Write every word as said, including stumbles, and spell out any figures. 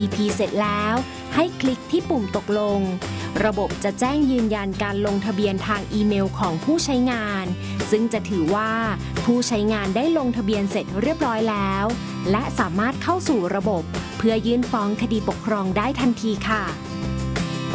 อี พี เสร็จแล้วให้คลิกที่ปุ่มตกลงระบบจะแจ้งยืนยันการลงทะเบียนทางอีเมลของผู้ใช้งานซึ่งจะถือว่าผู้ใช้งานได้ลงทะเบียนเสร็จเรียบร้อยแล้วและสามารถเข้าสู่ระบบเพื่อยื่นฟ้องคดีปกครองได้ทันทีค่ะ